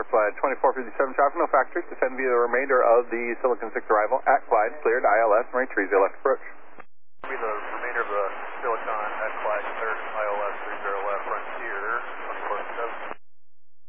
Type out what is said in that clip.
Slide 2457 traffic, no factories. Descend via the remainder of the Silicon 6 arrival at Clyde, cleared, ILS, Marie Teresa, left approach. Be the remainder of the Silicon at Clyde, cleared.